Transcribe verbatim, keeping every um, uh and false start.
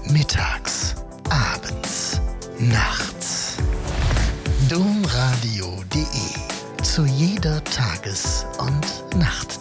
mittags, abends, nachts. Domradio punkt de zu jeder Tages- und Nachtzeit.